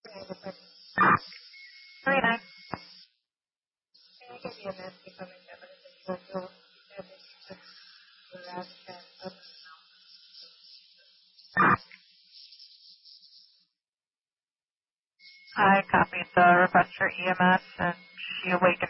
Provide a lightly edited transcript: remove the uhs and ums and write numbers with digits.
39. I copied the request for EMS and she awakened